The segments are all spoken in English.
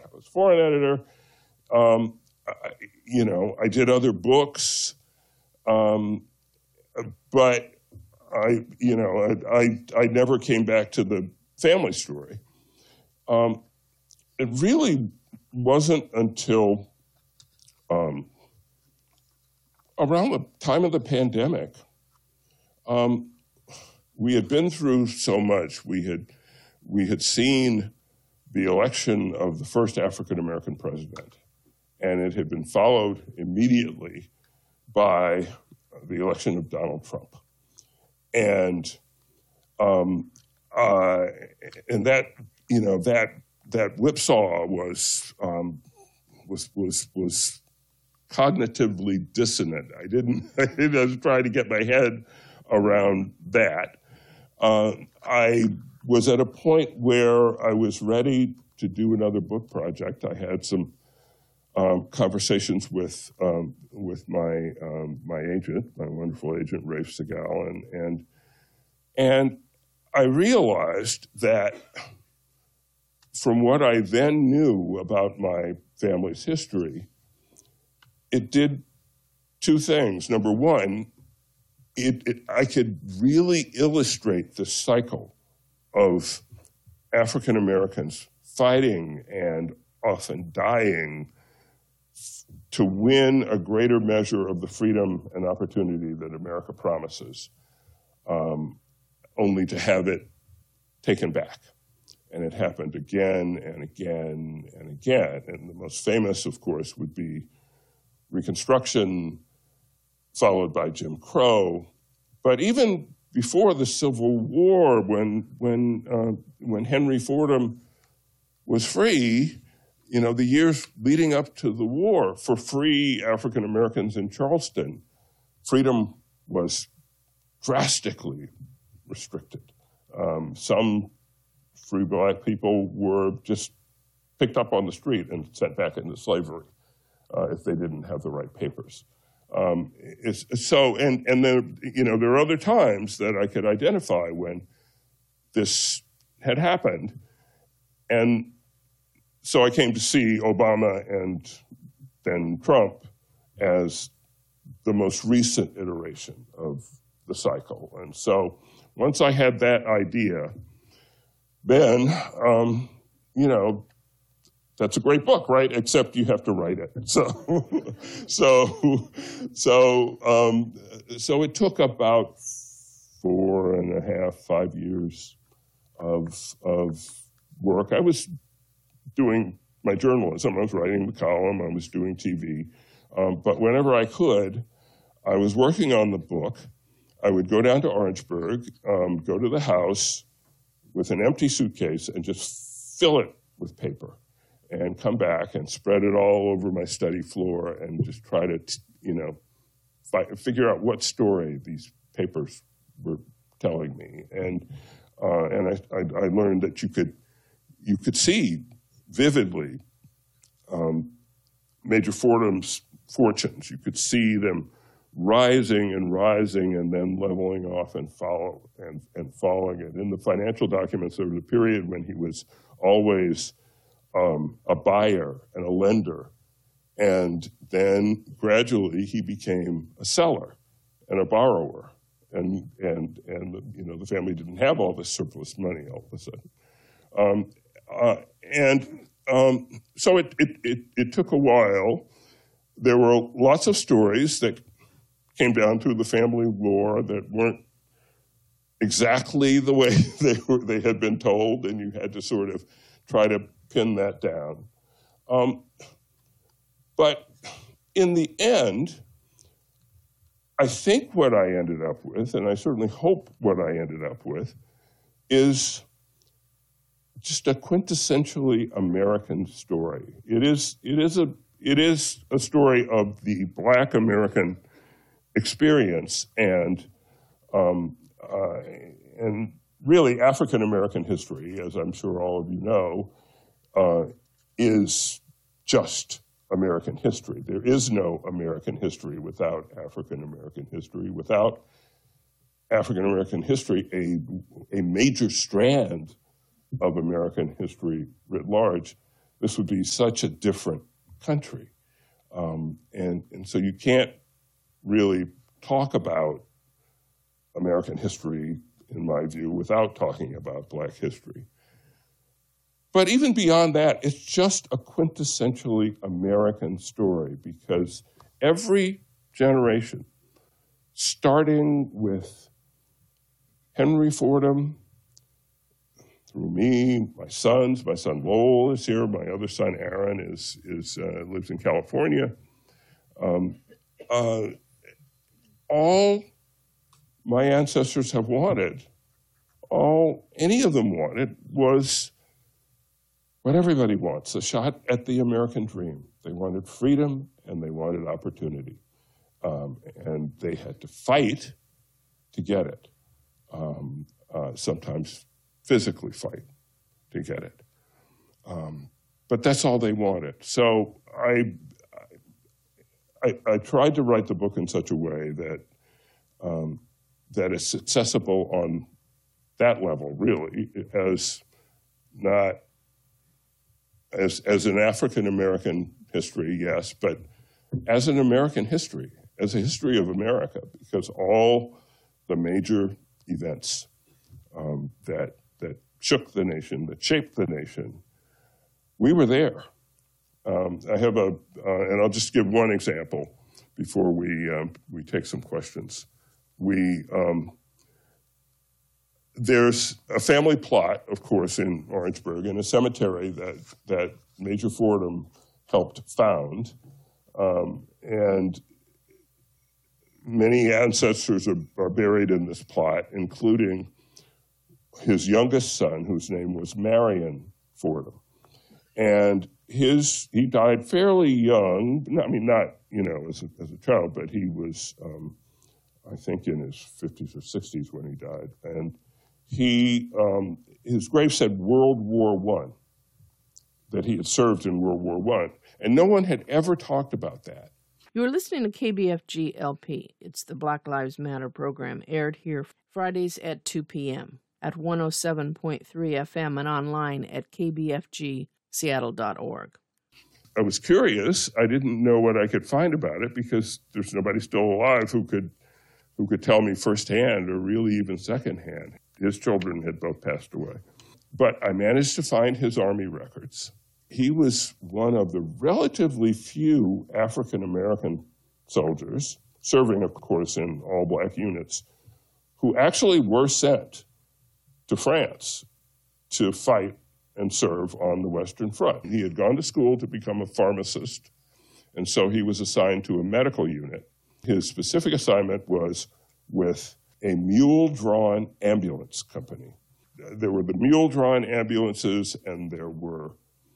back. I was foreign editor. I did other books, but I never came back to the family story. It really wasn't until around the time of the pandemic. We had been through so much. We had seen the election of the first African-American president, and it had been followed immediately by the election of Donald Trump. And that whipsaw was cognitively dissonant. I was trying to get my head around that. I was at a point where I was ready to do another book project. I had some conversations with my agent, my wonderful agent, Rafe Segal, and I realized that from what I then knew about my family's history, it did two things. Number one, I could really illustrate the cycle of African Americans fighting and often dying to win a greater measure of the freedom and opportunity that America promises, only to have it taken back. And it happened again and again and again. And the most famous, of course, would be Reconstruction, followed by Jim Crow. But even before the Civil War, when Henry Fordham was free, the years leading up to the war, for free African Americans in Charleston, freedom was drastically restricted. Some free black people were just picked up on the street and sent back into slavery if they didn't have the right papers. Then there are other times that I could identify when this had happened, and so I came to see Obama and then Trump as the most recent iteration of the cycle. And so once I had that idea, then, that's a great book, right? Except you have to write it. So it took about 4.5, 5 years of work. I was doing my journalism. I was writing the column. I was doing TV. But whenever I could, I was working on the book. I would go down to Orangeburg, go to the house with an empty suitcase and just fill it with paper and come back and spread it all over my study floor and just try to, figure out what story these papers were telling me. And I learned that you could see vividly Major Fordham's fortunes. You could see them rising and then leveling off and following it. In the financial documents, there was a period when he was always a buyer and a lender, and then gradually he became a seller and a borrower, and the family didn't have all this surplus money all of a sudden, so it took a while. There were lots of stories that came down through the family lore that weren't exactly the way they had been told, and you had to sort of try to pin that down. But in the end, I think what I ended up with, and I certainly hope what I ended up with, is just a quintessentially American story. It is a story of the Black American experience and really African American history, as I'm sure all of you know, is just American history. There is no American history without African American history. Without African American history, a major strand of American history writ large this would be such a different country. And so you can't really talk about American history, in my view, without talking about Black history. But even beyond that, it's just a quintessentially American story, because every generation, starting with Henry Fordham, through me, my son Lowell is here, my other son Aaron lives in California. All my ancestors have wanted, all any of them wanted, was what everybody wants, a shot at the American dream. They wanted freedom and they wanted opportunity. And they had to fight to get it, sometimes physically fight to get it. But that's all they wanted. So I tried to write the book in such a way that it's accessible on that level, really, as not as an African-American history, yes, but as an American history, as a history of America, because all the major events that shook the nation, that shaped the nation, we were there. I have and I'll just give one example before we take some questions. There's a family plot, of course, in Orangeburg, in a cemetery that Major Fordham helped found, and many ancestors are buried in this plot, including his youngest son, whose name was Marion Fordham. And he died fairly young. I mean, not as a child, but he was, I think, in his 50s or 60s when he died. And his grave said World War I, that he had served in World War I, and no one had ever talked about that. You are listening to KBFG LP. It's the Black Lives Matter program, aired here Fridays at 2 p.m. at 107.3 FM and online at kbfgseattle.org. I was curious. I didn't know what I could find about it because there's nobody still alive who could tell me firsthand or really even secondhand. His children had both passed away. But I managed to find his Army records. He was one of the relatively few African-American soldiers, serving, of course, in all-black units, who actually were sent to France to fight and serve on the Western Front. He had gone to school to become a pharmacist, and so he was assigned to a medical unit. His specific assignment was with a mule-drawn ambulance company. There were the mule-drawn ambulances, and there were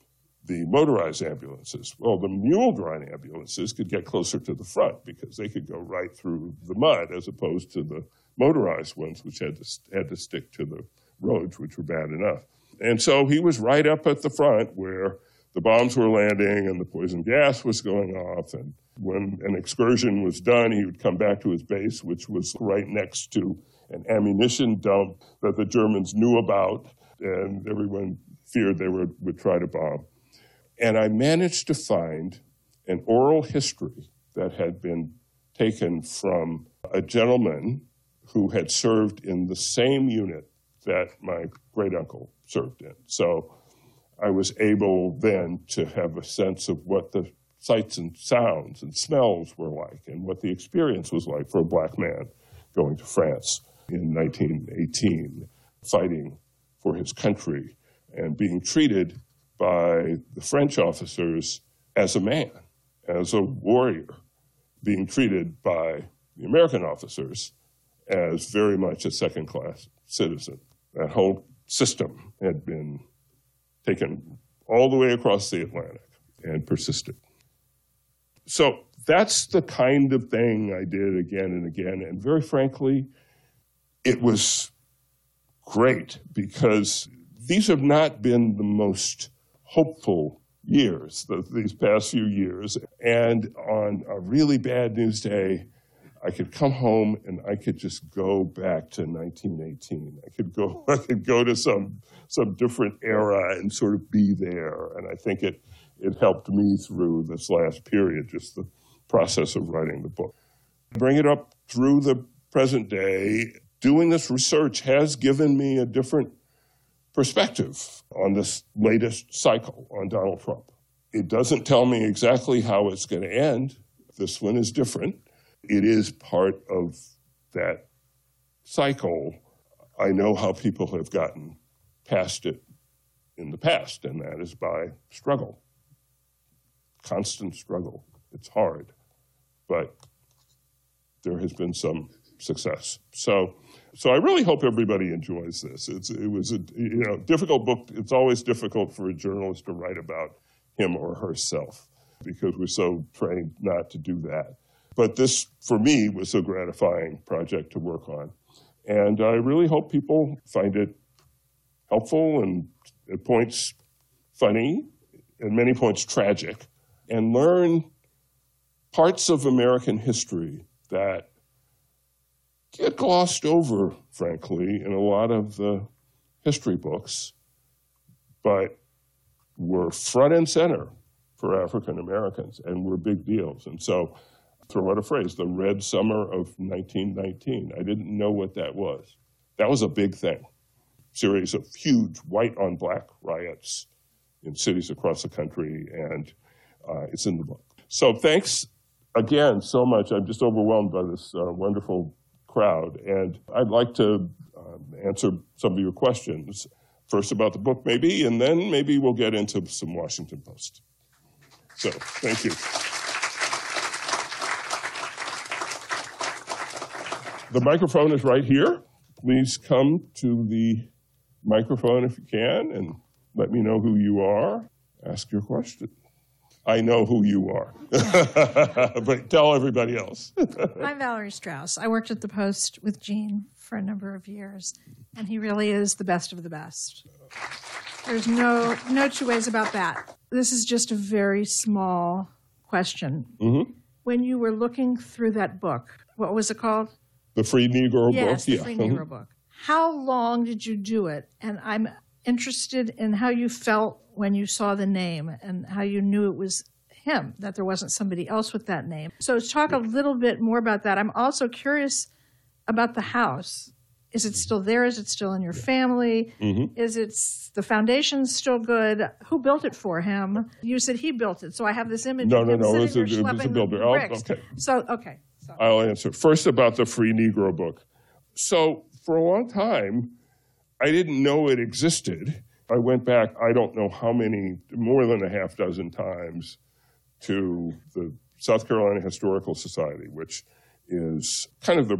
the motorized ambulances. Well, the mule-drawn ambulances could get closer to the front because they could go right through the mud, as opposed to the motorized ones, which had to stick to the roads, which were bad enough. And so he was right up at the front where the bombs were landing and the poison gas was going off. And when an excursion was done, he would come back to his base, which was right next to an ammunition dump that the Germans knew about, and everyone feared they would try to bomb. And I managed to find an oral history that had been taken from a gentleman who had served in the same unit that my great-uncle served in. So I was able then to have a sense of what the sights and sounds and smells were like and what the experience was like for a black man going to France in 1918, fighting for his country and being treated by the French officers as a man, as a warrior, being treated by the American officers as very much a second-class citizen. That whole system had been taken all the way across the Atlantic and persisted. So that's the kind of thing I did again and again. And very frankly, it was great because these have not been the most hopeful years, these past few years. And on a really bad news day, I could come home and I could just go back to 1918. I could go to some different era and sort of be there. And I think it helped me through this last period, just the process of writing the book. Bring it up through the present day. Doing this research has given me a different perspective on this latest cycle on Donald Trump. It doesn't tell me exactly how it's going to end. This one is different. It is part of that cycle. I know how people have gotten past it in the past, and that is by struggle, constant struggle. It's hard, but there has been some success. So I really hope everybody enjoys this. It was a difficult book. It's always difficult for a journalist to write about him or herself because we're so trained not to do that. But this, for me, was a gratifying project to work on. And I really hope people find it helpful and at points funny, at many points tragic, and learn parts of American history that get glossed over, frankly, in a lot of the history books, but were front and center for African Americans and were big deals. And so, throw out a phrase, the Red Summer of 1919. I didn't know what that was. That was a big thing. Series of huge white-on-black riots in cities across the country, and it's in the book. So thanks again so much. I'm just overwhelmed by this wonderful crowd, and I'd like to answer some of your questions, first about the book maybe, and then maybe we'll get into some Washington Post. So thank you. The microphone is right here. Please come to the microphone if you can and let me know who you are. Ask your question. I know who you are, but tell everybody else. I'm Valerie Strauss. I worked at the Post with Gene for a number of years, and he really is the best of the best. There's no two ways about that. This is just a very small question. Mm-hmm. When you were looking through that book, what was it called? The Free Negro book? Yes, the Free Negro book. How long did you do it? And I'm interested in how you felt when you saw the name and how you knew it was him, that there wasn't somebody else with that name. So talk a little bit more about that. I'm also curious about the house. Is it still there? Is it still in your family? Mm-hmm. Is it the foundation's still good? Who built it for him? You said he built it, so I have this image. No, of him it was a builder. Okay. Okay. I'll answer. First about the Free Negro book. So for a long time, I didn't know it existed. I went back, I don't know how many, more than a half dozen times to the South Carolina Historical Society, which is kind of the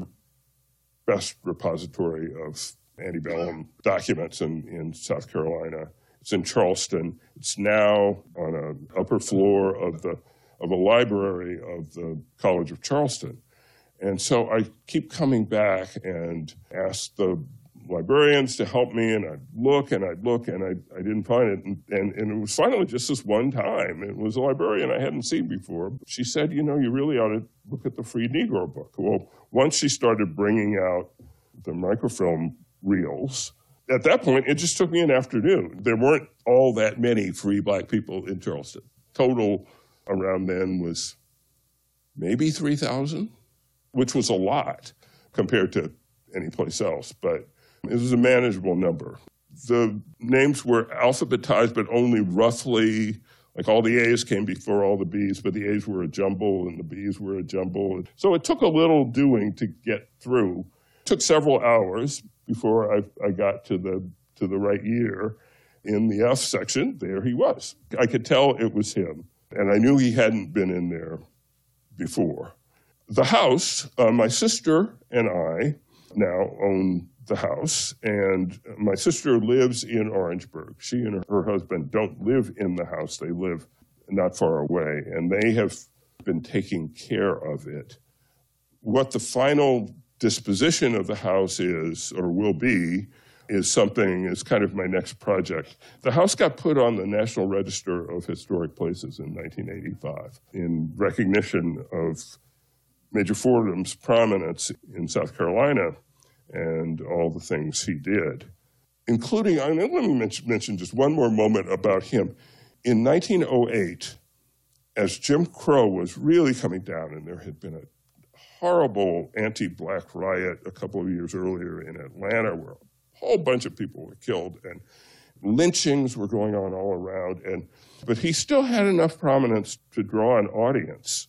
best repository of antebellum documents in South Carolina. It's in Charleston. It's now on an upper floor of a library of the College of Charleston. And so I keep coming back and ask the librarians to help me, and I'd look, and I didn't find it. And it was finally just this one time. It was a librarian I hadn't seen before. She said, you really ought to look at the Free Negro book. Well, once she started bringing out the microfilm reels, at that point, it just took me an afternoon. There weren't all that many free black people in Charleston. Total around then was maybe 3,000, which was a lot compared to any place else, but it was a manageable number. The names were alphabetized, but only roughly, like all the A's came before all the B's, but the A's were a jumble and the B's were a jumble. So it took a little doing to get through. It took several hours before I got to the right year. In the F section, there he was. I could tell it was him, and I knew he hadn't been in there before. The house, my sister and I now own the house, and my sister lives in Orangeburg. She and her husband don't live in the house. They live not far away, and they have been taking care of it. What the final disposition of the house is, or will be, is kind of my next project. The house got put on the National Register of Historic Places in 1985 in recognition of Major Fordham's prominence in South Carolina and all the things he did, including, let me mention just one more moment about him. In 1908, as Jim Crow was really coming down, and there had been a horrible anti-black riot a couple of years earlier in Atlanta where a whole bunch of people were killed and lynchings were going on all around. But he still had enough prominence to draw an audience.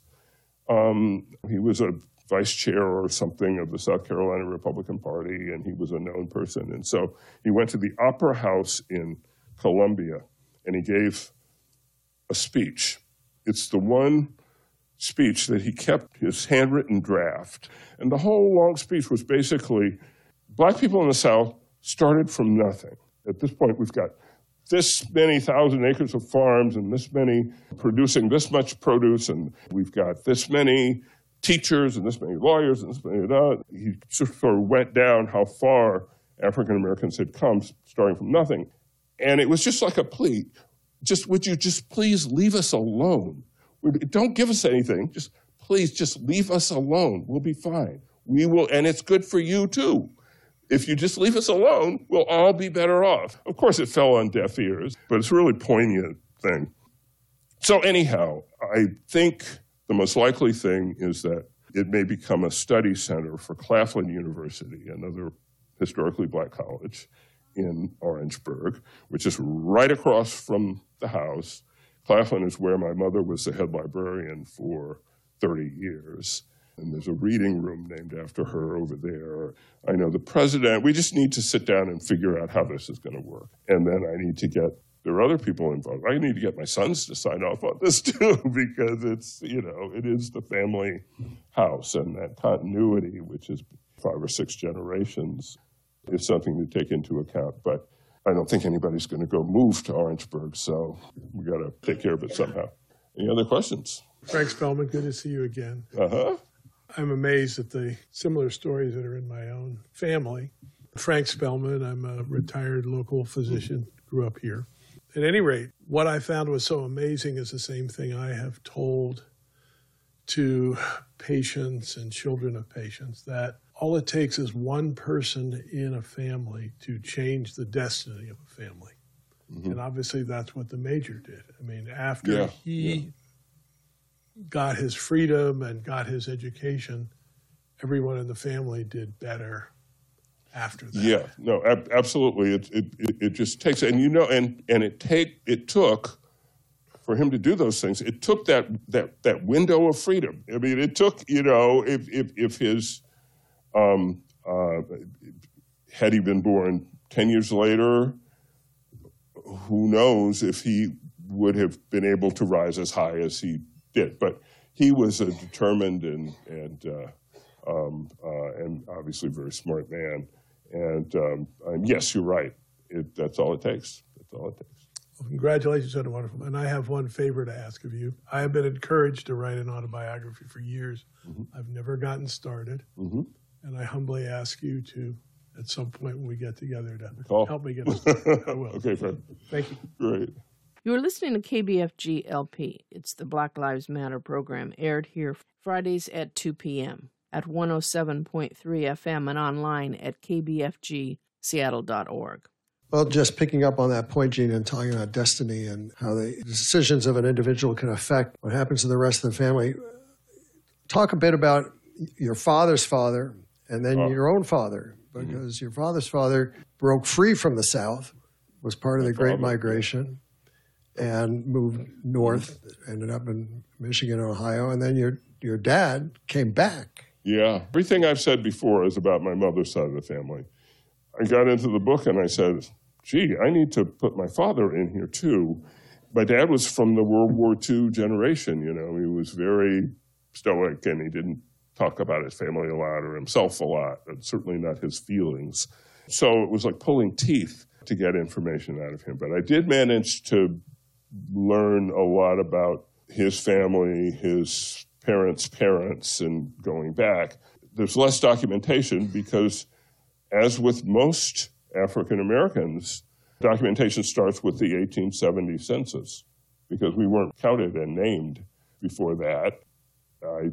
He was a vice chair or something of the South Carolina Republican Party, and he was a known person. And so he went to the Opera House in Columbia, and he gave a speech. It's the one speech that he kept his handwritten draft. And the whole long speech was basically, black people in the South started from nothing. At this point, we've got this many thousand acres of farms and this many producing this much produce, and we've got this many teachers and this many lawyers and this many that. He sort of went down how far African Americans had come starting from nothing. And it was just like a plea. Would you just please leave us alone? Don't give us anything. Please just leave us alone. We'll be fine. We will, and it's good for you too. If you just leave us alone, we'll all be better off. Of course, it fell on deaf ears, but it's a really poignant thing. So anyhow, I think the most likely thing is that it may become a study center for Claflin University, another historically black college in Orangeburg, which is right across from the house. Claflin is where my mother was the head librarian for 30 years. And there's a reading room named after her over there. I know the president. We just need to sit down and figure out how this is going to work. And then I need to get, there are other people involved. I need to get my sons to sign off on this too, because it's, it is the family house, and that continuity, which is 5 or 6 generations, is something to take into account. But I don't think anybody's going to go move to Orangeburg, so we got to take care of it somehow. Any other questions? Frank Spellman, good to see you again. Uh-huh. I'm amazed at the similar stories that are in my own family. Frank Spellman, I'm a retired local physician, grew up here. At any rate, what I found was so amazing is the same thing I have told to patients and children of patients, that all it takes is one person in a family to change the destiny of a family. Mm-hmm. And obviously that's what the Major did. I mean, after he got his freedom and got his education, everyone in the family did better after that. Yeah, no, absolutely. It just takes, and it took for him to do those things. It took that window of freedom. I mean, it took, if his had he been born 10 years later, who knows if he would have been able to rise as high as he did. But he was a determined and obviously very smart man. And yes, you're right. That's all it takes. That's all it takes. Well, congratulations on a wonderful. And I have one favor to ask of you. I have been encouraged to write an autobiography for years. Mm-hmm. I've never gotten started. Mm-hmm. And I humbly ask you to, at some point when we get together, to help me get started. I will. Okay, Fred. Thank you. Great. You are listening to KBFG LP. It's the Black Lives Matter program, aired here Fridays at 2 p.m. at 107.3 FM and online at kbfgseattle.org. Well, just picking up on that point, Gene, and talking about destiny and how the decisions of an individual can affect what happens to the rest of the family, talk a bit about your father's father and then your own father, because your father's father broke free from the South, was part of the Great Migration, and moved north, ended up in Michigan and Ohio, and then your dad came back. Yeah. Everything I've said before is about my mother's side of the family. I got into the book and I said, gee, I need to put my father in here too. My dad was from the World War II generation, he was very stoic and he didn't talk about his family a lot or himself a lot, and certainly not his feelings. So it was like pulling teeth to get information out of him. But I did manage to learn a lot about his family, his parents, and going back. There's less documentation because, as with most African Americans, documentation starts with the 1870 census because we weren't counted and named before that. I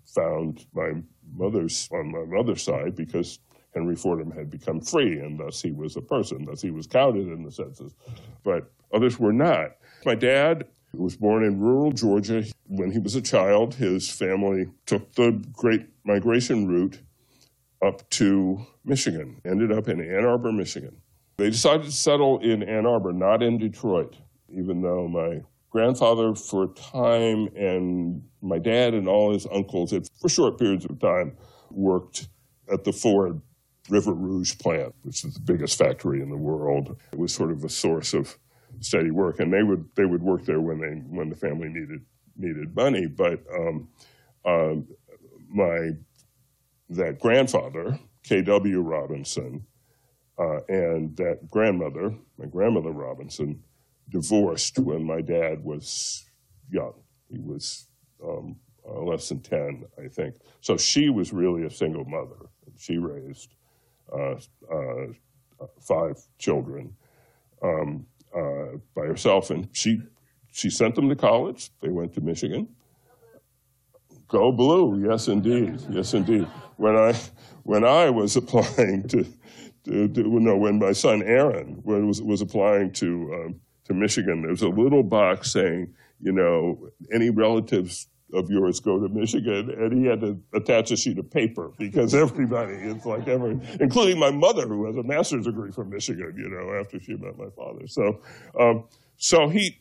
found on my mother's side, because Henry Fordham had become free, and thus he was a person, thus he was counted in the census. But others were not. My dad was born in rural Georgia. When he was a child, his family took the Great Migration route up to Michigan, ended up in Ann Arbor, Michigan. They decided to settle in Ann Arbor, not in Detroit, even though my grandfather for a time and my dad and all his uncles had, for short periods of time, worked at the Ford River Rouge plant, which is the biggest factory in the world. It was sort of a source of steady work, and they would work there when the family needed money. But that grandfather, K.W. Robinson, and that grandmother, my grandmother Robinson, divorced when my dad was young. He was less than 10, I think. So she was really a single mother. She raised 5 children by herself, and she sent them to college. They went to Michigan. Go Blue, yes indeed, yes indeed. When I was applying when my son Aaron was applying to Michigan, there was a little box saying, any relatives of yours go to Michigan, and he had to attach a sheet of paper because everybody, it's like including my mother, who has a master's degree from Michigan, after she met my father. So he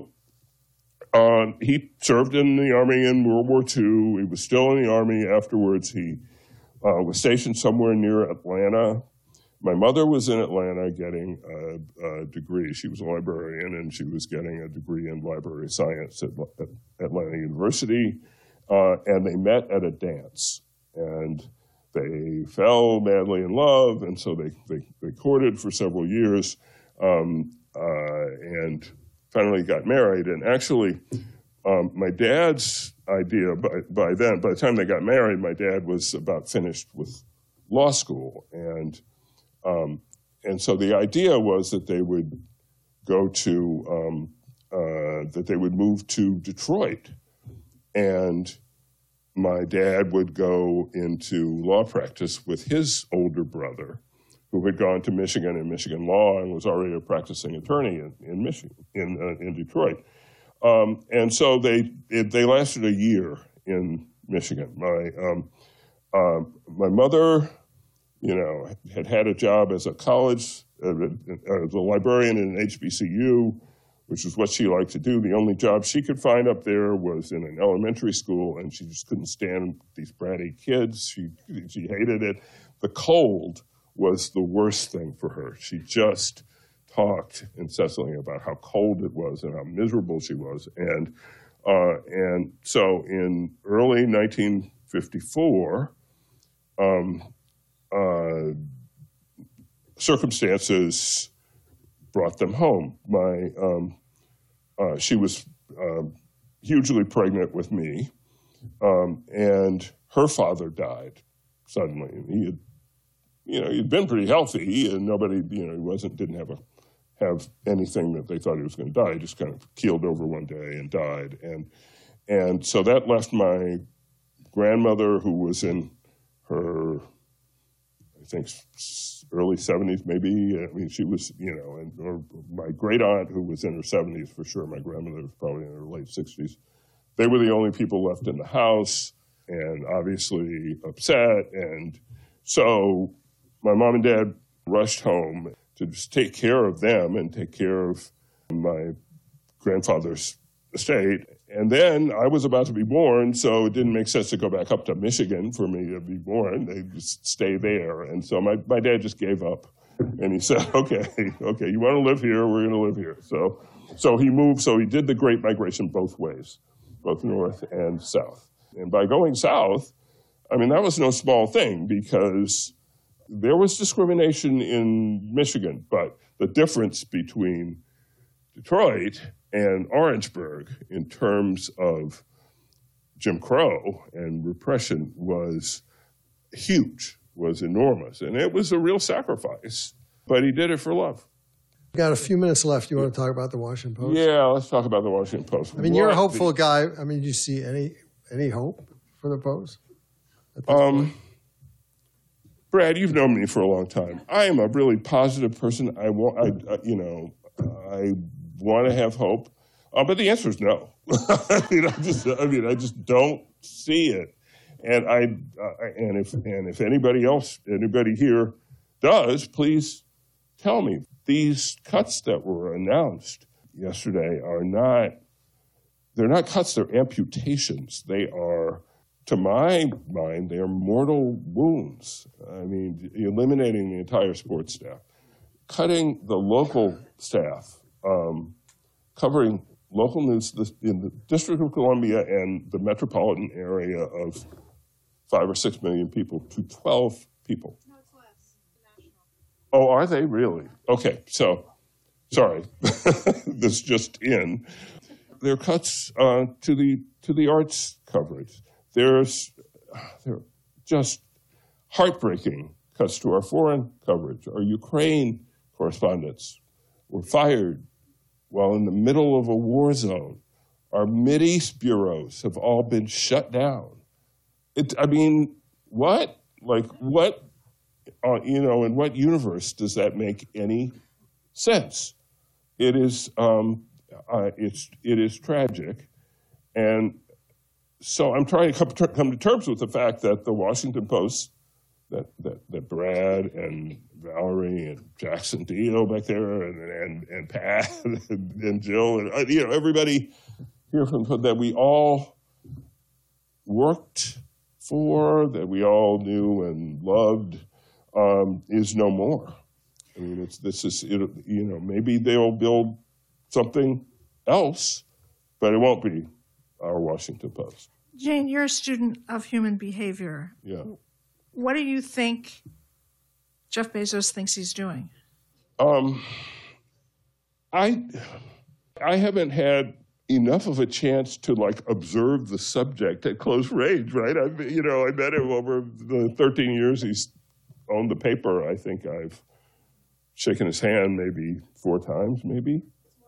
served in the Army in World War II. He was still in the Army afterwards. He was stationed somewhere near Atlanta. My mother was in Atlanta getting a degree. She was a librarian, and she was getting a degree in library science at Atlanta University. And they met at a dance, and they fell madly in love, and so they courted for several years, and finally got married. And actually, my dad's idea by the time they got married, my dad was about finished with law school, and so the idea was that they would go to that they would move to Detroit, and my dad would go into law practice with his older brother, who had gone to Michigan and Michigan law and was already a practicing attorney in Michigan, in Detroit. And so they lasted a year in Michigan. My mother, had a job as a librarian in an HBCU, which is what she liked to do. The only job she could find up there was in an elementary school, and she just couldn't stand these bratty kids. She hated it. The cold was the worst thing for her. She just talked incessantly about how cold it was and how miserable she was. And so in early 1954, circumstances brought them home. She was hugely pregnant with me, and her father died suddenly. And he'd been pretty healthy, and nobody, didn't have anything that they thought he was going to die. He just kind of keeled over one day and died, and so that left my grandmother, who was in her, I think, early 70s, maybe. I mean, she was, or my great aunt, who was in her 70s for sure. My grandmother was probably in her late 60s. They were the only people left in the house, and obviously upset. And so my mom and dad rushed home to just take care of them and take care of my grandfather's estate. And then I was about to be born, so it didn't make sense to go back up to Michigan for me to be born. They just stay there. And so my dad just gave up. And he said, okay, you want to live here, we're going to live here. So he moved, so he did the Great Migration both ways, both north and south. And by going south, I mean, that was no small thing, because there was discrimination in Michigan, but the difference between Detroit and Orangeburg in terms of Jim Crow and repression was huge, was enormous. And it was a real sacrifice, but he did it for love. Got a few minutes left. You want to talk about the Washington Post? Yeah, let's talk about the Washington Post. I mean, you're a hopeful guy. I mean, do you see any hope for the Post? At this point? Brad, you've known me for a long time. I am a really positive person. I want to have hope, but the answer is no. I just don't see it. And if anybody here does, please tell me. These cuts that were announced yesterday they're not cuts, they're amputations. They are, to my mind, they are mortal wounds. I mean, eliminating the entire sports staff, cutting the local staff, covering local news in the District of Columbia and the metropolitan area of 5 or 6 million people to 12 people. No, it's less. National. Oh, are they really? Okay, so, sorry, this just in. There are cuts to the arts coverage. There are just heartbreaking cuts to our foreign coverage. Our Ukraine correspondents were fired while in the middle of a war zone. Our Mideast bureaus have all been shut down. What? Like, what? In what universe does that make any sense? It is tragic, and so I'm trying to come to terms with the fact that the Washington Post, that Brad and Valerie and Jackson Dio back there, and Pat and Jill and everybody here that we all worked for, that we all knew and loved, is no more. I mean, maybe they'll build something else, but it won't be our Washington Post. Jane, you're a student of human behavior. Yeah. What do you think Jeff Bezos thinks he's doing? I haven't had enough of a chance to observe the subject at close range, right? I met him over the 13 years he's owned the paper. I think I've shaken his hand maybe 4 times, maybe.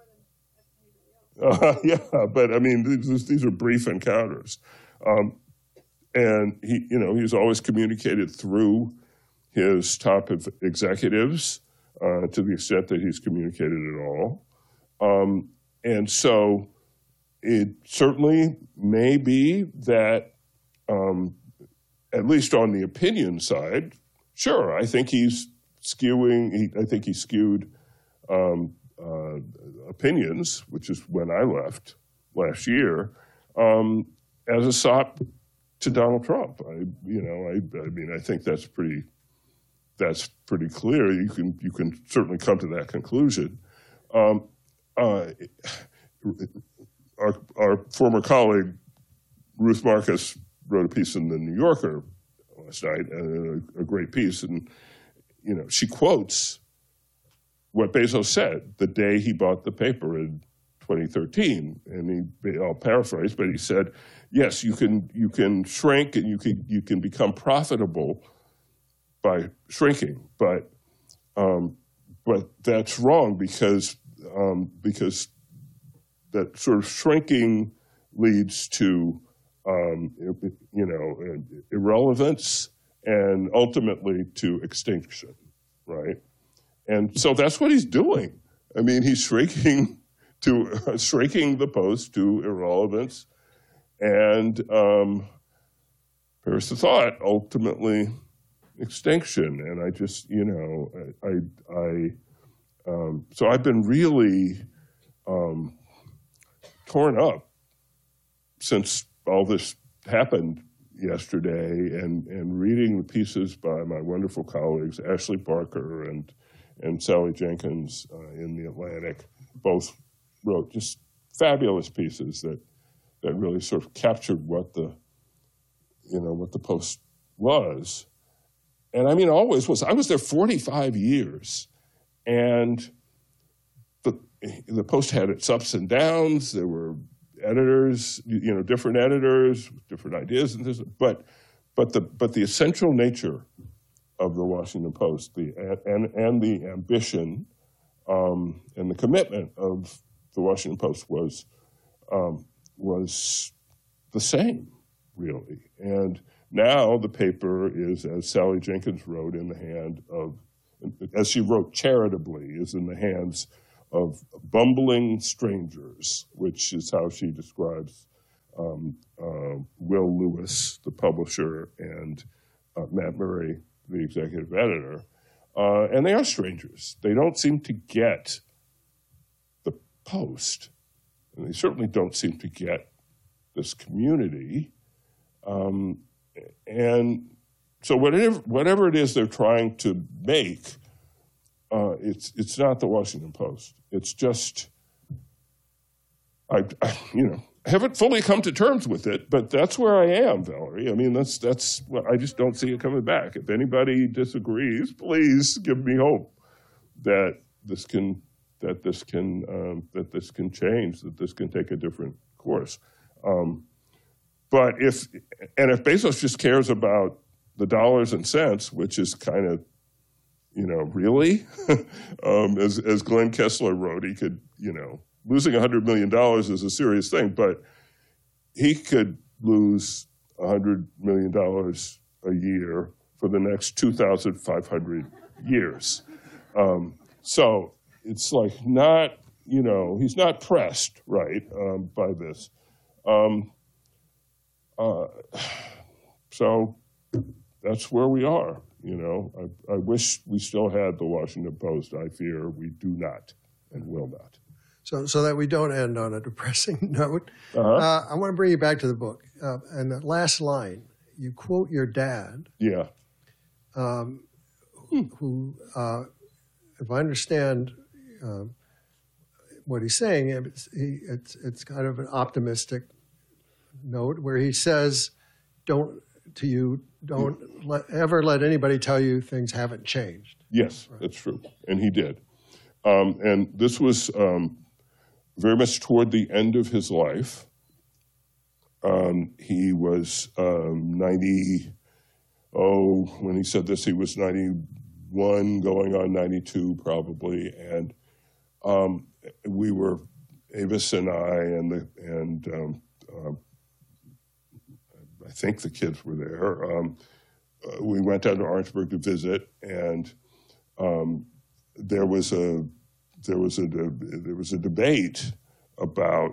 Yeah, but I mean, these are brief encounters, and he's always communicated through his top executives to the extent that he's communicated at all, and so it certainly may be that, at least on the opinion side, sure, I think he's skewing. I think he skewed opinions, which is when I left last year, as a sop to Donald Trump. I think that's pretty clear. You can certainly come to that conclusion. Our former colleague Ruth Marcus wrote a piece in the New Yorker last night, a great piece, and she quotes what Bezos said the day he bought the paper in 2013, and I'll paraphrase, but he said, "Yes, you can shrink and you can become profitable by shrinking, but that's wrong because that sort of shrinking leads to irrelevance and ultimately to extinction, right?" And so that's what he's doing. I mean, he's shrinking the Post to irrelevance, and perish the thought, ultimately extinction. And I just, so I've been really torn up since all this happened yesterday, and reading the pieces by my wonderful colleagues, Ashley Barker and Sally Jenkins in The Atlantic, both wrote just fabulous pieces that really sort of captured what the Post was. And I mean, always was. I was there 45 years, and the Post had its ups and downs. There were editors, different editors, different ideas, and this, but the essential nature of the Washington Post, and the ambition and the commitment of the Washington Post was the same, really. And now the paper is, as Sally Jenkins wrote, in the hand of, as she wrote charitably, is in the hands of bumbling strangers, which is how she describes Will Lewis, the publisher, and Matt Murray, the executive editor. And they are strangers. They don't seem to get the Post, and they certainly don't seem to get this community. And so whatever it is they're trying to make, it's not the Washington Post. It's just, I haven't fully come to terms with it, but that's where I am, Valerie. I mean, that's I just don't see it coming back. If anybody disagrees, please give me hope that this can change, that this can take a different course. But if Bezos just cares about the dollars and cents, which is kind of, really, as Glenn Kessler wrote, he could, losing $100 million is a serious thing, but he could lose $100 million a year for the next 2,500 years. So it's like not, he's not pressed, right, by this. So that's where we are. I wish we still had the Washington Post. I fear we do not and will not. So that we don't end on a depressing note, I want to bring you back to the book. And that last line, you quote your dad. Yeah. Who, if I understand what he's saying, it's kind of an optimistic note where he says, don't ever let anybody tell you things haven't changed. Yes, right. That's true. And he did. And this was very much toward the end of his life. He was 90, when he said this, he was 91, going on 92 probably. And we were, Avis and I, and I think the kids were there. We went down to Orangeburg to visit, and there was a debate about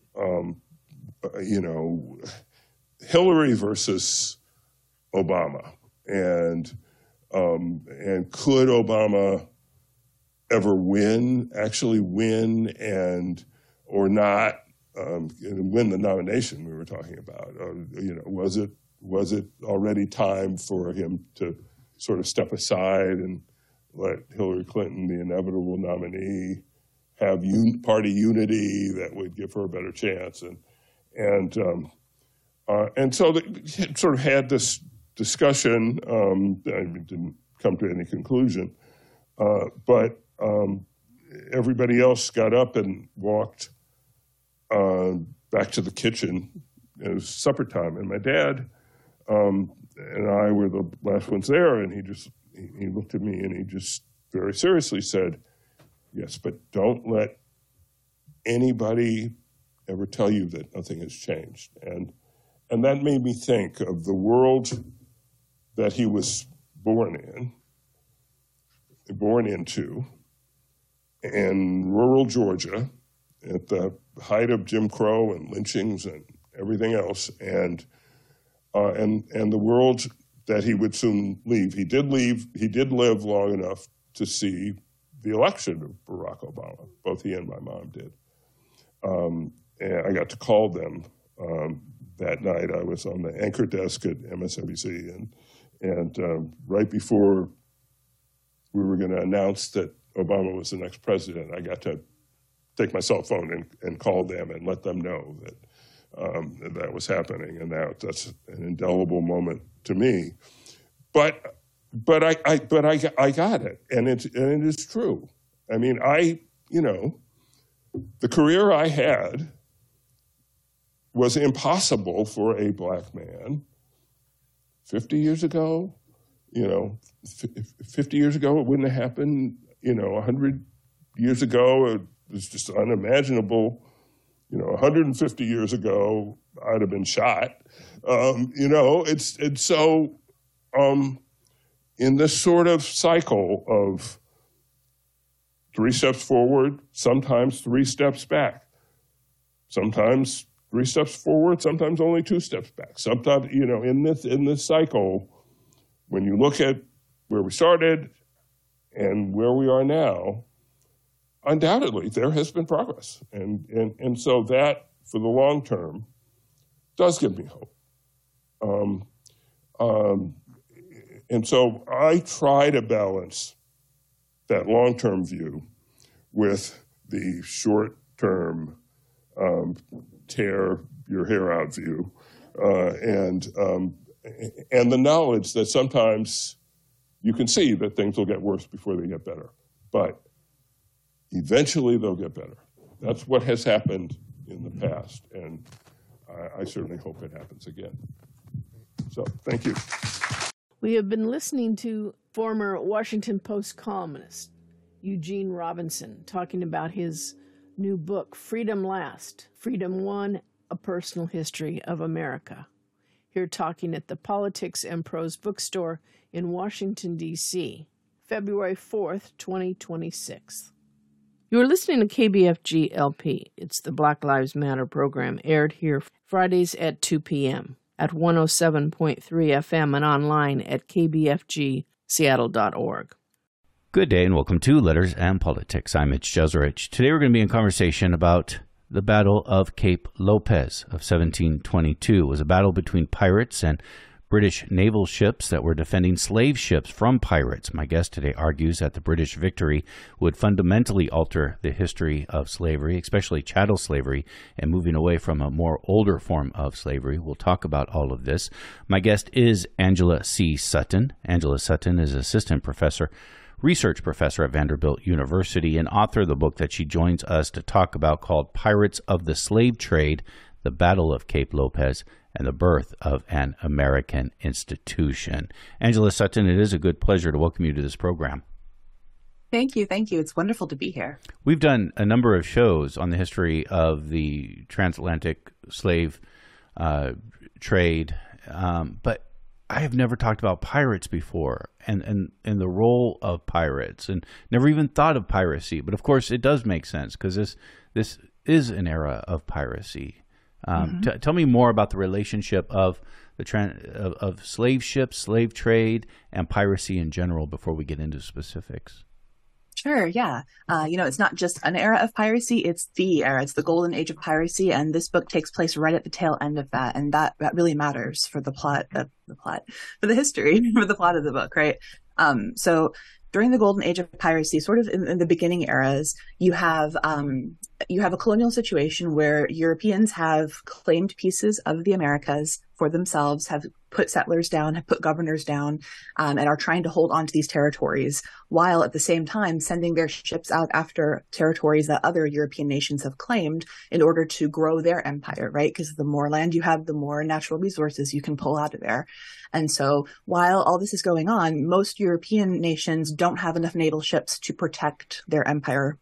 Hillary versus Obama, and could Obama ever actually win, or not? Win the nomination we were talking about. Was it already time for him to sort of step aside and let Hillary Clinton, the inevitable nominee, have party unity that would give her a better chance? And so they sort of had this discussion. I didn't come to any conclusion, but everybody else got up and walked back to the kitchen. It was supper time, and my dad and I were the last ones there, and he looked at me and he just very seriously said, "Yes, but don't let anybody ever tell you that nothing has changed." And that made me think of the world that he was born into, in rural Georgia, at the height of Jim Crow and lynchings and everything else, and the world that he would soon leave. He did live long enough to see the election of Barack Obama. Both he and my mom did. And I got to call them that night. I was on the anchor desk at MSNBC, and right before we were going to announce that Obama was the next president, I got to take my cell phone and call them and let them know that that was happening, and that's an indelible moment to me. But I got it, and it is true. I mean, the career I had was impossible for a black man 50 years ago. 50 years ago, it wouldn't have happened. 100 years ago, it was just unimaginable. 150 years ago, I'd have been shot. It's so in this sort of cycle of 3 steps forward, sometimes 3 steps back, sometimes 3 steps forward, sometimes only 2 steps back. Sometimes, in this cycle, when you look at where we started and where we are now, undoubtedly there has been progress, and so that for the long term does give me hope. And so I try to balance that long-term view with the short-term tear your hair out view, and the knowledge that sometimes you can see that things will get worse before they get better, but eventually they'll get better. That's what has happened in the past, and I certainly hope it happens again. So thank you. We have been listening to former Washington Post columnist Eugene Robinson talking about his new book, Freedom Last, Freedom Won, A Personal History of America. Here talking at the Politics and Prose Bookstore in Washington, D.C., February 4th, 2026. You are listening to KBFG LP. It's the Black Lives Matter program, aired here Fridays at 2 p.m. at 107.3 FM and online at kbfgseattle.org. Good day and welcome to Letters and Politics. I'm Mitch Jeserich. Today we're going to be in conversation about the Battle of Cape Lopez of 1722. It was a battle between pirates and British naval ships that were defending slave ships from pirates. My guest today argues that the British victory would fundamentally alter the history of slavery, especially chattel slavery, and moving away from a more older form of slavery. We'll talk about all of this. My guest is Angela C. Sutton. Angela Sutton is assistant research professor at Vanderbilt University and author of the book that she joins us to talk about called Pirates of the Slave Trade, The Battle of Cape Lopez, and the Birth of an American Institution. Angela Sutton, it is a good pleasure to welcome you to this program. Thank you. It's wonderful to be here. We've done a number of shows on the history of the transatlantic slave trade, but I have never talked about pirates before and the role of pirates, and never even thought of piracy. But of course, it does make sense because this is an era of piracy. Tell me more about the relationship of of slave ships, slave trade, and piracy in general before we get into specifics. Sure, yeah. It's not just an era of piracy, it's the era. It's the golden age of piracy, and this book takes place right at the tail end of that, and that really matters for the plot, for the history, for the plot of the book, right? So during the golden age of piracy, sort of in the beginning eras, you have a colonial situation where Europeans have claimed pieces of the Americas for themselves, have put settlers down, have put governors down, and are trying to hold on to these territories, while at the same time sending their ships out after territories that other European nations have claimed in order to grow their empire, right? Because the more land you have, the more natural resources you can pull out of there. And so while all this is going on, most European nations don't have enough naval ships to protect their empire.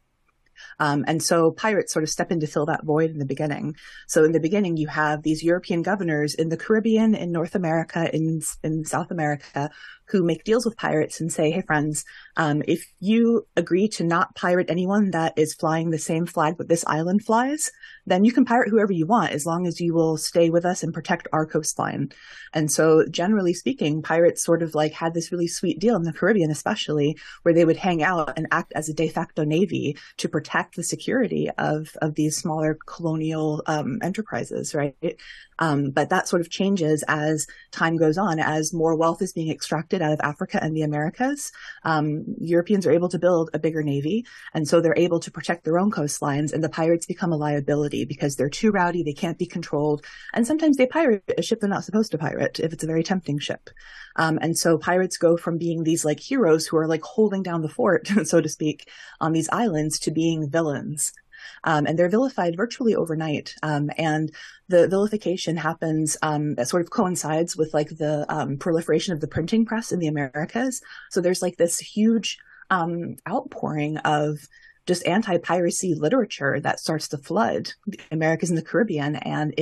And so pirates sort of step in to fill that void in the beginning. So in the beginning, you have these European governors in the Caribbean, in North America, in South America, who make deals with pirates and say, hey, friends, if you agree to not pirate anyone that is flying the same flag that this island flies, then you can pirate whoever you want as long as you will stay with us and protect our coastline. And so generally speaking, pirates sort of like had this really sweet deal in the Caribbean, especially, where they would hang out and act as a de facto navy to protect the security of these smaller colonial enterprises, right? But that sort of changes as time goes on, as more wealth is being extracted out of Africa and the Americas. Europeans are able to build a bigger navy, and so they're able to protect their own coastlines, and the pirates become a liability because they're too rowdy, they can't be controlled, and sometimes they pirate a ship they're not supposed to pirate if it's a very tempting ship. And so pirates go from being these like heroes who are like holding down the fort, so to speak, on these islands to being villains. And they're vilified virtually overnight. And the vilification happens, that sort of coincides with like the proliferation of the printing press in the Americas. So there's like this huge outpouring of just anti-piracy literature that starts to flood the Americas and the Caribbean, and it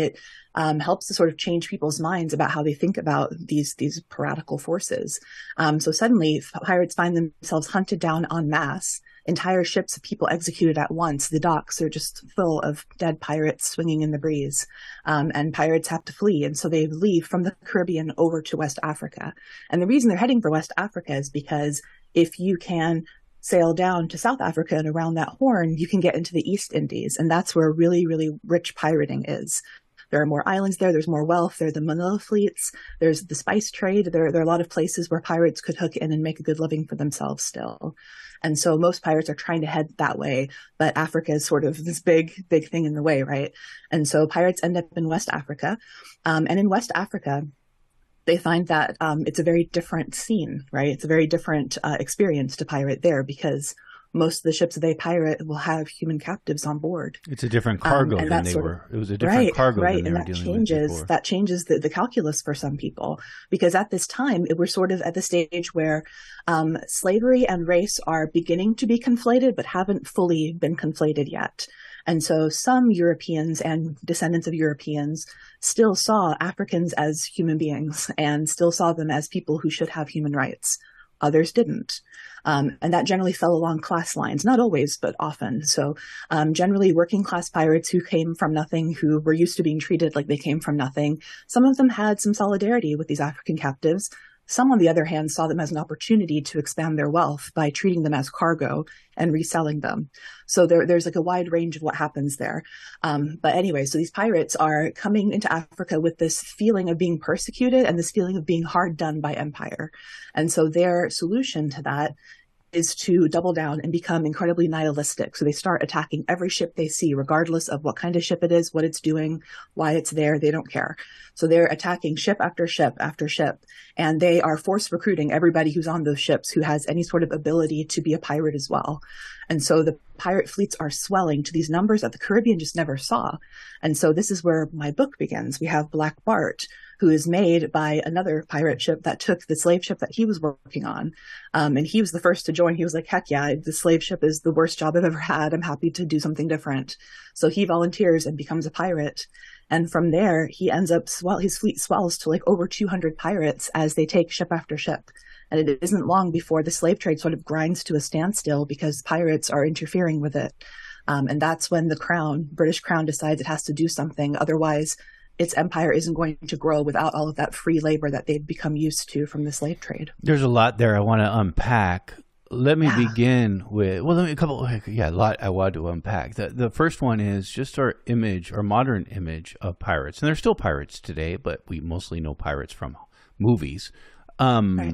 helps to sort of change people's minds about how they think about these piratical forces. So suddenly pirates find themselves hunted down en masse, entire ships of people executed at once. The docks are just full of dead pirates swinging in the breeze, and pirates have to flee. And so they leave from the Caribbean over to West Africa. And the reason they're heading for West Africa is because if you can sail down to South Africa and around that horn, you can get into the East Indies. And that's where really, really rich pirating is. There are more islands there. There's more wealth. There are the Manila fleets. There's the spice trade. There are a lot of places where pirates could hook in and make a good living for themselves still. And so most pirates are trying to head that way, but Africa is sort of this big, big thing in the way, right? And so pirates end up in West Africa. And in West Africa, they find that it's a very different scene, right? It's a very different experience to pirate there because most of the ships that they pirate will have human captives on board. It's a different cargo than they were. It was a different cargo than they were dealing with before. That changes the calculus for some people, because at this time, we're sort of at the stage where slavery and race are beginning to be conflated, but haven't fully been conflated yet. And so some Europeans and descendants of Europeans still saw Africans as human beings and still saw them as people who should have human rights. Others didn't. And that generally fell along class lines, not always, but often. So generally working class pirates who came from nothing, who were used to being treated like they came from nothing, some of them had some solidarity with these African captives. Some, on the other hand, saw them as an opportunity to expand their wealth by treating them as cargo and reselling them. So there's like a wide range of what happens there. But anyway, so these pirates are coming into Africa with this feeling of being persecuted and this feeling of being hard done by empire. And so their solution to that is to double down and become incredibly nihilistic. So they start attacking every ship they see, regardless of what kind of ship it is, what it's doing, why it's there. They don't care. So they're attacking ship after ship after ship. And they are force recruiting everybody who's on those ships who has any sort of ability to be a pirate as well. And so the pirate fleets are swelling to these numbers that the Caribbean just never saw. And so this is where my book begins. We have Black Bart, who is made by another pirate ship that took the slave ship that he was working on. And he was the first to join. He was like, heck yeah, the slave ship is the worst job I've ever had. I'm happy to do something different. So he volunteers and becomes a pirate. And from there, he ends up, his fleet swells to like over 200 pirates as they take ship after ship. And it isn't long before the slave trade sort of grinds to a standstill because pirates are interfering with it. And that's when the crown, British crown, decides it has to do something. Otherwise, its empire isn't going to grow without all of that free labor that they've become used to from the slave trade. There's a lot there I want to unpack. Let me begin with, a lot I want to unpack. The first one is just our image, our modern image of pirates. And they're still pirates today, but we mostly know pirates from movies. Right.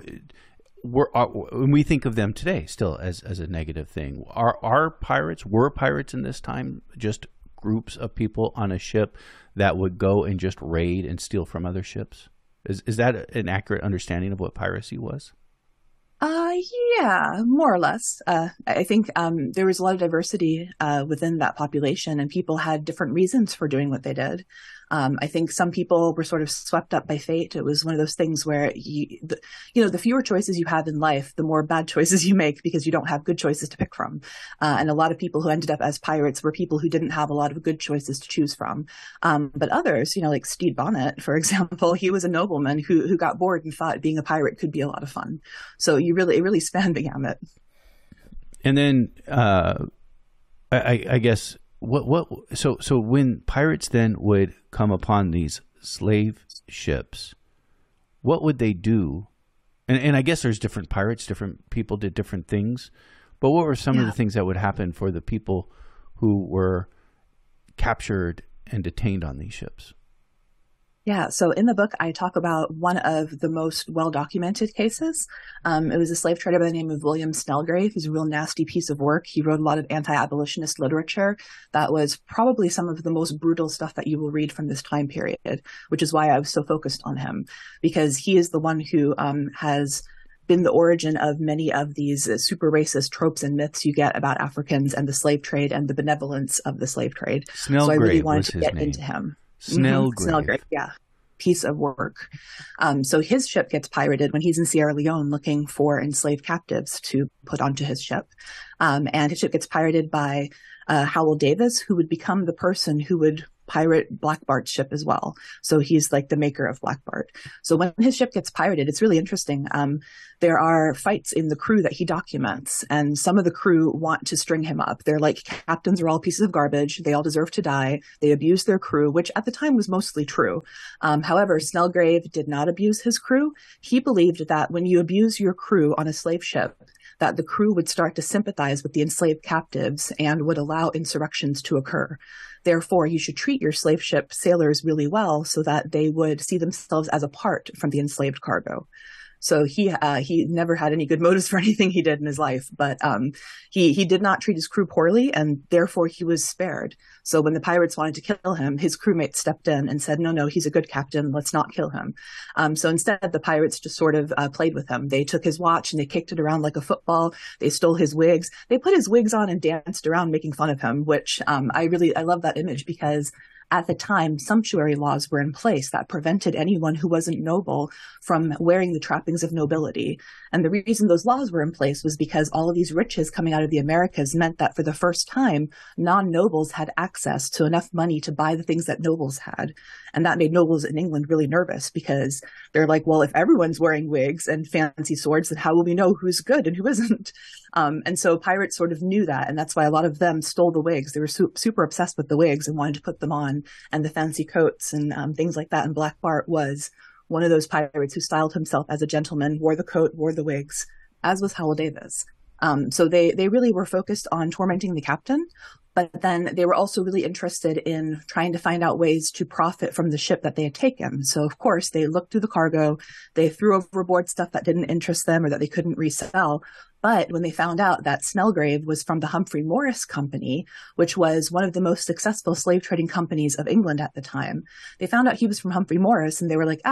When we think of them today still as a negative thing, were pirates in this time just groups of people on a ship that would go and just raid and steal from other ships? Is that an accurate understanding of what piracy was? Yeah, more or less. I think there was a lot of diversity within that population, and people had different reasons for doing what they did. I think some people were sort of swept up by fate. It was one of those things where the fewer choices you have in life, the more bad choices you make because you don't have good choices to pick from. And a lot of people who ended up as pirates were people who didn't have a lot of good choices to choose from. But others, like Stede Bonnet, for example, he was a nobleman who got bored and thought being a pirate could be a lot of fun. So it really spanned the gamut. And then I guess so when pirates then would come upon these slave ships, what would they do? And I guess there's different pirates, different people did different things, but what were some of the things that would happen for the people who were captured and detained on these ships? Yeah, so in the book, I talk about one of the most well-documented cases. It was a slave trader by the name of William Snelgrave. He's a real nasty piece of work. He wrote a lot of anti-abolitionist literature that was probably some of the most brutal stuff that you will read from this time period, which is why I was so focused on him, because he is the one who has been the origin of many of these super racist tropes and myths you get about Africans and the slave trade and the benevolence of the slave trade. Snelgrave so I really wanted to get name. into him. Snelgrave. Yeah. Piece of work. So his ship gets pirated when he's in Sierra Leone looking for enslaved captives to put onto his ship. And his ship gets pirated by Howell Davis, who would become the person who would pirate Black Bart's ship as well. So he's like the maker of Black Bart. So when his ship gets pirated, it's really interesting. There are fights in the crew that he documents, and some of the crew want to string him up. They're like, captains are all pieces of garbage. They all deserve to die. They abuse their crew, which at the time was mostly true. However, Snelgrave did not abuse his crew. He believed that when you abuse your crew on a slave ship, that the crew would start to sympathize with the enslaved captives and would allow insurrections to occur. Therefore, you should treat your slave ship sailors really well so that they would see themselves as apart from the enslaved cargo. So he never had any good motives for anything he did in his life, but he did not treat his crew poorly, and therefore he was spared. So when the pirates wanted to kill him, his crewmates stepped in and said, no, he's a good captain, let's not kill him. So instead, the pirates just sort of played with him. They took his watch and they kicked it around like a football. They stole his wigs. They put his wigs on and danced around making fun of him, which I love that image, because at the time, sumptuary laws were in place that prevented anyone who wasn't noble from wearing the trappings of nobility. And the reason those laws were in place was because all of these riches coming out of the Americas meant that for the first time, non-nobles had access to enough money to buy the things that nobles had. And that made nobles in England really nervous, because they're like, well, if everyone's wearing wigs and fancy swords, then how will we know who's good and who isn't? And so pirates sort of knew that. And that's why a lot of them stole the wigs. They were super obsessed with the wigs and wanted to put them on, and the fancy coats and things like that. And Black Bart was one of those pirates who styled himself as a gentleman, wore the coat, wore the wigs, as was Howell Davis. So they really were focused on tormenting the captain, but then they were also really interested in trying to find out ways to profit from the ship that they had taken. So of course they looked through the cargo, they threw overboard stuff that didn't interest them or that they couldn't resell. But when they found out that Snelgrave was from the Humphrey Morris Company, which was one of the most successful slave trading companies of England at the time, they found out he was from Humphrey Morris, and they were like,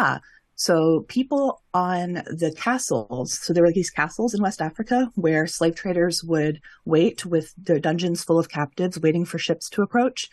so people on the castles, so there were these castles in West Africa where slave traders would wait with their dungeons full of captives waiting for ships to approach.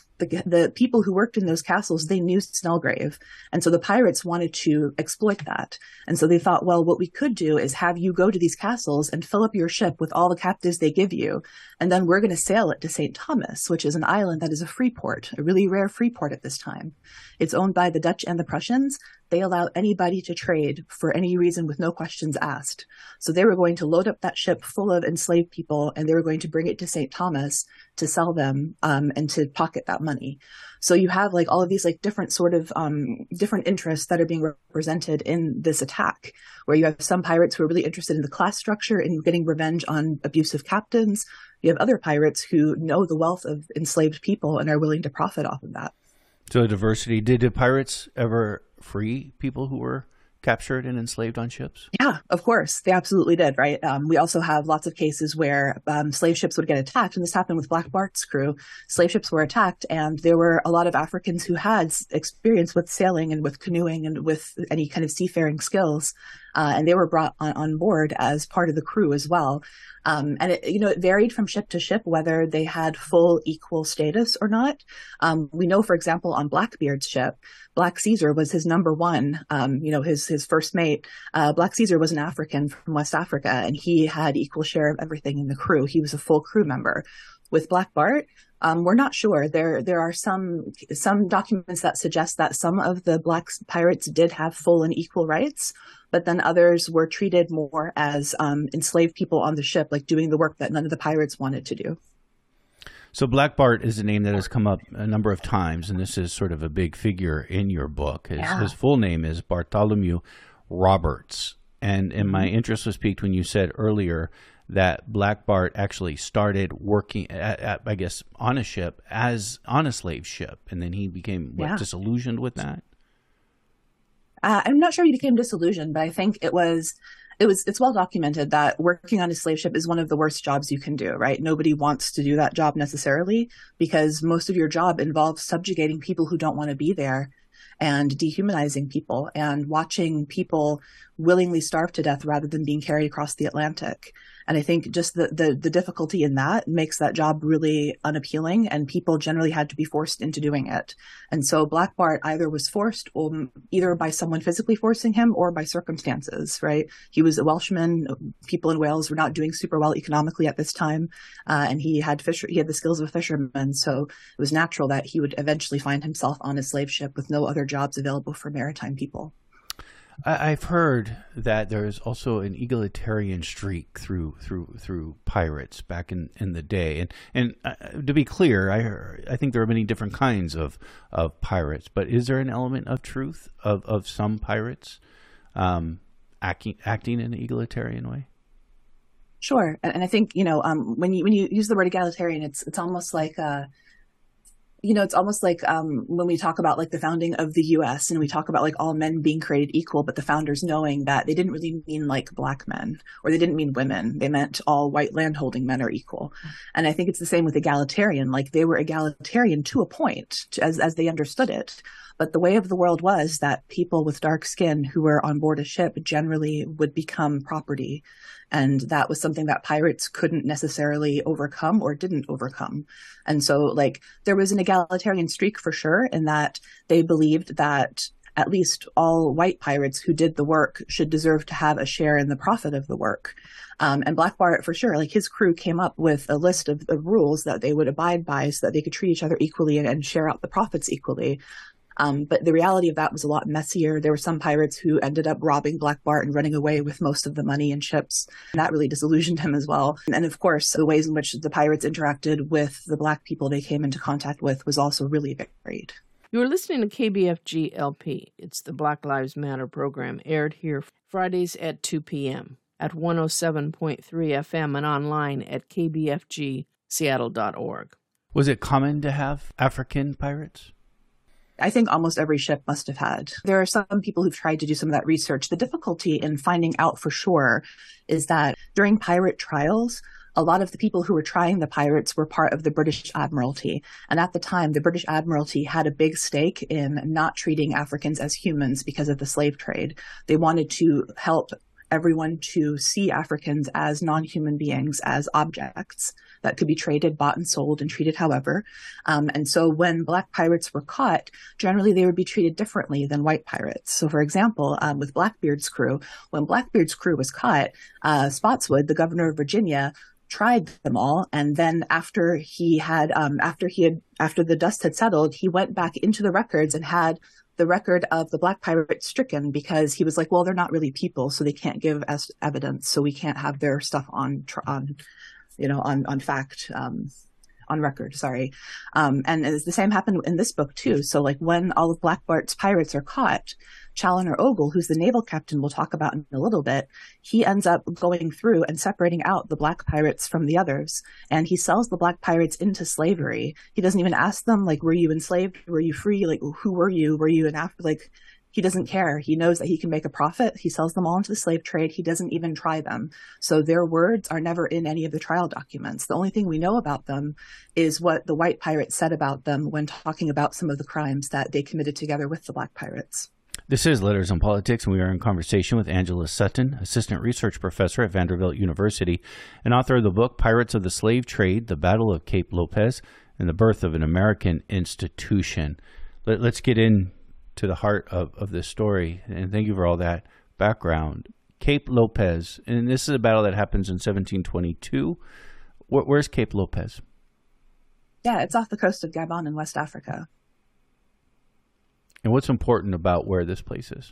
The people who worked in those castles, they knew Snelgrave. And so the pirates wanted to exploit that. And so they thought, well, what we could do is have you go to these castles and fill up your ship with all the captives they give you. And then we're going to sail it to St. Thomas, which is an island that is a free port, a really rare free port at this time. It's owned by the Dutch and the Prussians. They allow anybody to trade for any reason with no questions asked. So they were going to load up that ship full of enslaved people, and they were going to bring it to St. Thomas to sell them and to pocket that money. So you have like all of these like different sort of different interests that are being represented in this attack, where you have some pirates who are really interested in the class structure and getting revenge on abusive captains. You have other pirates who know the wealth of enslaved people and are willing to profit off of that. So diversity. Did the pirates ever free people who were captured and enslaved on ships? Yeah, of course. They absolutely did, right? We also have lots of cases where slave ships would get attacked, and this happened with Black Bart's crew. Slave ships were attacked, and there were a lot of Africans who had experience with sailing and with canoeing and with any kind of seafaring skills, and they were brought on board as part of the crew as well. And it varied from ship to ship whether they had full equal status or not. We know, for example, on Blackbeard's ship, Black Caesar was his number one, his first mate. Black Caesar was an African from West Africa, and he had equal share of everything in the crew. He was a full crew member. With Black Bart, we're not sure. There are some documents that suggest that some of the Black pirates did have full and equal rights, but then others were treated more as enslaved people on the ship, like doing the work that none of the pirates wanted to do. So Black Bart is a name that has come up a number of times, and this is sort of a big figure in your book. His full name is Bartholomew Roberts. And my interest was piqued when you said earlier that Black Bart actually started working, I guess, on a ship on a slave ship, and then he became disillusioned with that. I'm not sure he became disillusioned, but I think it's well documented that working on a slave ship is one of the worst jobs you can do, right? Nobody wants to do that job necessarily, because most of your job involves subjugating people who don't want to be there and dehumanizing people and watching people willingly starve to death rather than being carried across the Atlantic. And I think just the difficulty in that makes that job really unappealing, and people generally had to be forced into doing it. And so Black Bart either was forced either by someone physically forcing him or by circumstances, right? He was a Welshman. People in Wales were not doing super well economically at this time. And he had the skills of a fisherman. So it was natural that he would eventually find himself on a slave ship with no other jobs available for maritime people. I've heard that there's also an egalitarian streak through pirates back in the day, and to be clear, I think there are many different kinds of pirates. But is there an element of truth of some pirates acting in an egalitarian way? Sure, and I think when you use the word egalitarian, it's almost like it's almost like when we talk about like the founding of the U.S. and we talk about like all men being created equal, but the founders knowing that they didn't really mean like black men, or they didn't mean women. They meant all white landholding men are equal. And I think it's the same with egalitarian. Like they were egalitarian to a point as they understood it. But the way of the world was that people with dark skin who were on board a ship generally would become property. And that was something that pirates couldn't necessarily overcome or didn't overcome. And so like there was an egalitarian streak for sure, in that they believed that at least all white pirates who did the work should deserve to have a share in the profit of the work. And Black Bart, for sure, like his crew came up with a list of rules that they would abide by so that they could treat each other equally and share out the profits equally. But the reality of that was a lot messier. There were some pirates who ended up robbing Black Bart and running away with most of the money and ships. And that really disillusioned him as well. And of course, the ways in which the pirates interacted with the Black people they came into contact with was also really varied. You are listening to KBFG LP. It's the Black Lives Matter program, aired here Fridays at 2 p.m. at 107.3 FM and online at kbfgseattle.org. Was it common to have African pirates? I think almost every ship must have had. There are some people who've tried to do some of that research. The difficulty in finding out for sure is that during pirate trials, a lot of the people who were trying the pirates were part of the British Admiralty. And at the time, the British Admiralty had a big stake in not treating Africans as humans because of the slave trade. They wanted to help everyone to see Africans as non-human beings, as objects that could be traded, bought and sold, and treated however. And so when Black pirates were caught, generally they would be treated differently than white pirates. So for example, with Blackbeard's crew, when Blackbeard's crew was caught, Spotswood, the governor of Virginia, tried them all, and then after the dust had settled, he went back into the records and had the record of the Black pirates stricken, because he was like, well, they're not really people, so they can't give us evidence, so we can't have their stuff on fact, on record, sorry. And the same happened in this book too. So like when all of Black Bart's pirates are caught, Chaloner Ogle, who's the naval captain we'll talk about in a little bit, he ends up going through and separating out the Black pirates from the others. And he sells the Black pirates into slavery. He doesn't even ask them, like, were you enslaved? Were you free? Like, who were you? Were you he doesn't care. He knows that he can make a profit. He sells them all into the slave trade. He doesn't even try them. So their words are never in any of the trial documents. The only thing we know about them is what the white pirates said about them when talking about some of the crimes that they committed together with the Black pirates. This is Letters on Politics, and we are in conversation with Angela Sutton, Assistant Research Professor at Vanderbilt University, and author of the book Pirates of the Slave Trade, The Battle of Cape Lopez, and the Birth of an American Institution. Let's get into the heart of this story, and thank you for all that background. Cape Lopez, and this is a battle that happens in 1722. Where's Cape Lopez? Yeah, it's off the coast of Gabon in West Africa. And what's important about where this place is?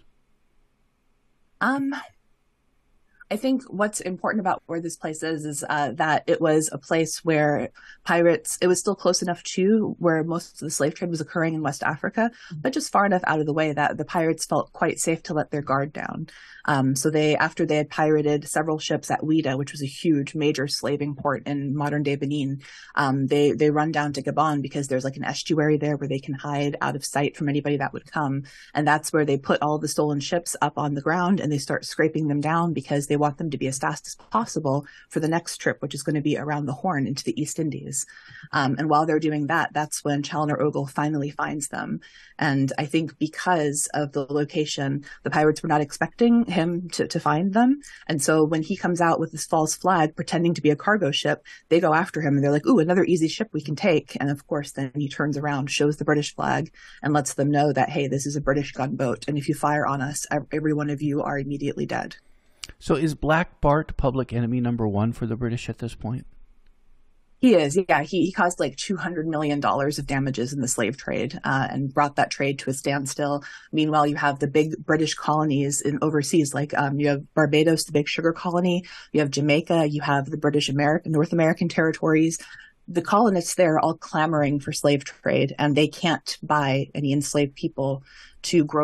I think what's important about where this place is that it was a place where pirates, it was still close enough to where most of the slave trade was occurring in West Africa, but just far enough out of the way that the pirates felt quite safe to let their guard down. So after they had pirated several ships at Ouida, which was a huge major slaving port in modern day Benin, they run down to Gabon because there's like an estuary there where they can hide out of sight from anybody that would come. And that's where they put all the stolen ships up on the ground and they start scraping them down because they want them to be as fast as possible for the next trip, which is going to be around the Horn into the East Indies. And while they're doing that, that's when Chaloner Ogle finally finds them. And I think because of the location, the pirates were not expecting him to find them. And so when he comes out with this false flag pretending to be a cargo ship, they go after him and they're like, ooh, another easy ship we can take. And of course, then he turns around, shows the British flag, and lets them know that, hey, this is a British gunboat. And if you fire on us, every one of you are immediately dead. So is Black Bart public enemy number one for the British at this point? He is, yeah. He caused like $200 million of damages in the slave trade and brought that trade to a standstill. Meanwhile, you have the big British colonies in overseas, like you have Barbados, the big sugar colony. You have Jamaica. You have the North American territories. The colonists there are all clamoring for slave trade, and they can't buy any enslaved people to grow